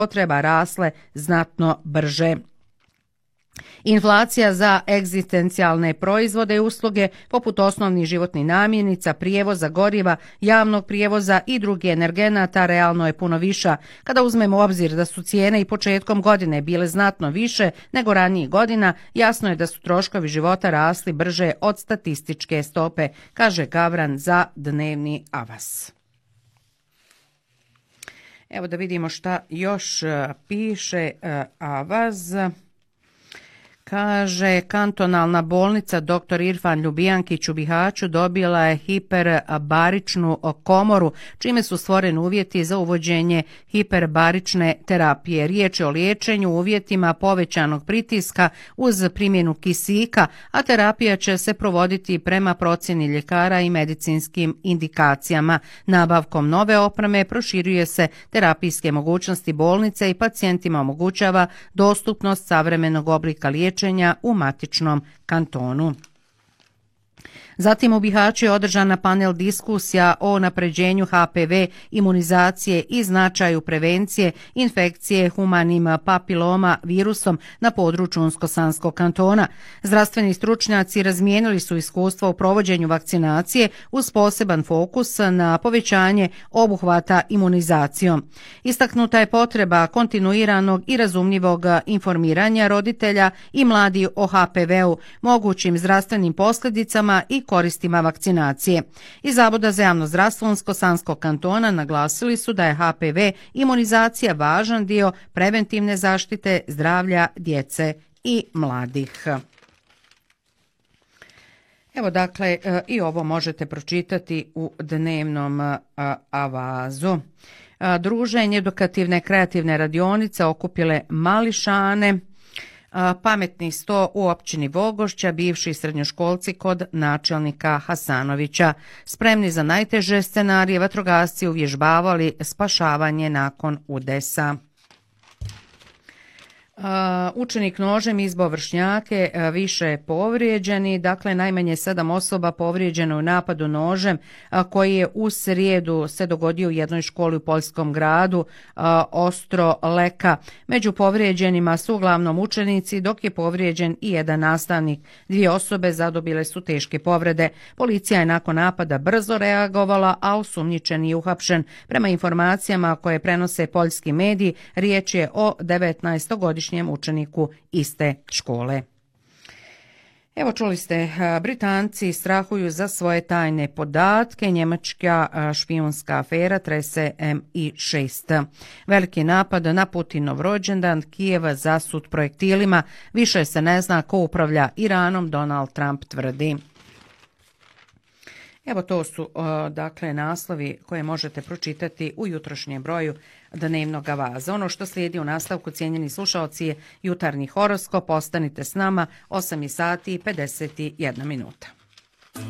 potreba rasle znatno brže. Inflacija za egzistencijalne proizvode i usluge poput osnovnih životnih namirnica, prijevoza, goriva, javnog prijevoza i drugih energenata realno je puno viša. Kada uzmemo u obzir da su cijene i početkom godine bile znatno više nego ranijih godina, jasno je da su troškovi života rasli brže od statističke stope, kaže Gavran za Dnevni Avaz. Evo da vidimo šta još piše Avaz. Kaže, kantonalna bolnica dr. Irfan Ljubijankić u Bihaću dobila je hiperbaričnu komoru, čime su stvoreni uvjeti za uvođenje hiperbarične terapije. Riječ je o liječenju u uvjetima povećanog pritiska uz primjenu kisika, a terapija će se provoditi prema procjeni ljekara i medicinskim indikacijama. Nabavkom nove opreme proširuje se terapijske mogućnosti bolnice i pacijentima omogućava dostupnost savremenog oblika liječenja u matičnom kantonu. Zatim u Bihaću je održana panel diskusija o napređenju HPV imunizacije i značaju prevencije infekcije humanim papiloma virusom na području Unsko-Sanskog kantona. Zdravstveni stručnjaci razmijenili su iskustva u provođenju vakcinacije uz poseban fokus na povećanje obuhvata imunizacijom. Istaknuta je potreba kontinuiranog i razumljivog informiranja roditelja i mladih o HPV-u, mogućim zdravstvenim posljedicama i koristima vakcinacije. Iz Zavoda za javno zdravstvo Unsko-Sanskog kantona naglasili su da je HPV imunizacija važan dio preventivne zaštite zdravlja djece i mladih. Evo dakle i ovo možete pročitati u Dnevnom Avazu. Druženje edukativne kreativne radionice okupile mališane. Pametni sto u općini Vogošća, bivši srednjoškolci kod načelnika Hasanovića. Spremni za najteže scenarije, vatrogasci uvježbavali spašavanje nakon udesa. Učenik nožem izbao vršnjake, više povrijeđeni, dakle najmanje 7 osoba povrijeđeno u napadu nožem koji je u srijedu se dogodio u jednoj školi u poljskom gradu Ostroleka. Među povrijeđenima su uglavnom učenici, dok je povrijeđen i jedan nastavnik. 2 osobe zadobile su teške povrede. Policija je nakon napada brzo reagovala, a osumnjičen je uhapšen. Prema informacijama koje prenose poljski mediji, riječ je o 19-godišnjem učeniku iste škole. Evo čuli ste, Britanci strahuju za svoje tajne podatke, njemačka špijunska afera trese MI6. Veliki napad na Putinov rođendan, Kijeva zasut projektilima, više se ne zna ko upravlja Iranom, Donald Trump tvrdi. Evo to su dakle naslovi koje možete pročitati u jutrošnjem broju Dnevnog Avaza. Ono što slijedi u nastavku, cijenjeni slušaoci, je jutarnji horoskop. Ostanite s nama, 8 sati i 51 minuta.